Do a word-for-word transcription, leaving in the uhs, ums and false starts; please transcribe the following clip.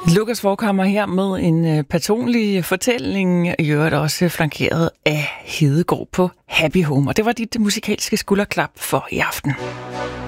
Lukas Forchhammer her med en personlig fortælling, i øvrigt også flankeret af Hedegaard på Happy Home. Og det var dit musikalske skulderklap for i aften.